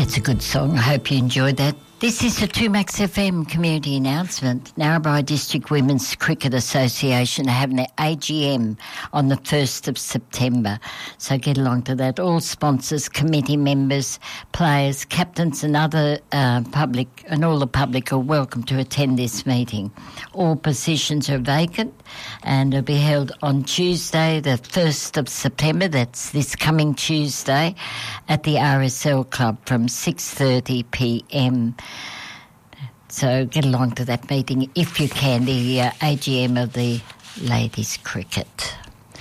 That's a good song. I hope you enjoyed that. This is the 2Max FM community announcement. Narrabri District Women's Cricket Association are having their AGM on the 1st of September. So get along to that. All sponsors, committee members, players, captains and other public and all the public are welcome to attend this meeting. All positions are vacant and it'll be held on Tuesday, the 1st of September. That's this coming Tuesday at the RSL Club from 6:30pm. So get along to that meeting if you can, the AGM of the ladies cricket.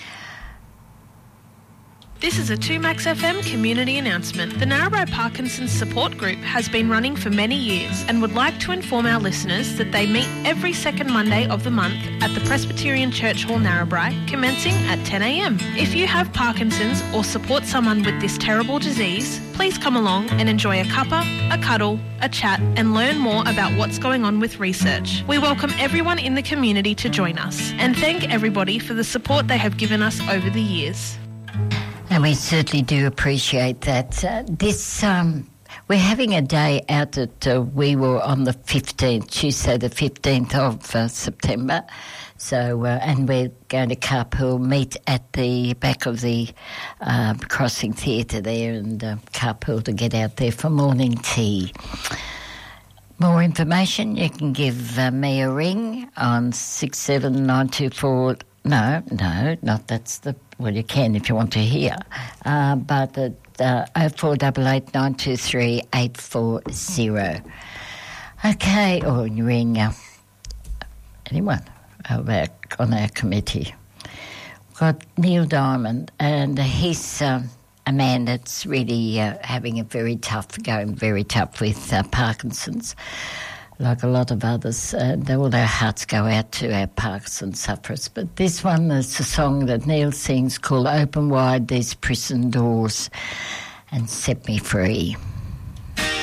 This is a 2Max FM community announcement. The Narrabri Parkinson's Support Group has been running for many years and would like to inform our listeners that they meet every second Monday of the month at the Presbyterian Church Hall, Narrabri, commencing at 10 a.m. If you have Parkinson's or support someone with this terrible disease, please come along and enjoy a cuppa, a cuddle, a chat and learn more about what's going on with research. We welcome everyone in the community to join us and thank everybody for the support they have given us over the years. And we certainly do appreciate that. We're having a day out at we were on the 15th, Tuesday the 15th of September. So, and we're going to carpool, meet at the back of the Crossing Theatre there and carpool to get out there for morning tea. More information, you can give me a ring on 67924... No, not that's the... Well, you can if you want to hear. But at 0488 923 840. Okay, or you ring anyone on our committee. We've got Neil Diamond, and he's a man that's really going very tough with Parkinson's. Like a lot of others, all our hearts go out to our Parkinson's sufferers. But this one is a song that Neil sings called Open Wide These Prison Doors and Set Me Free.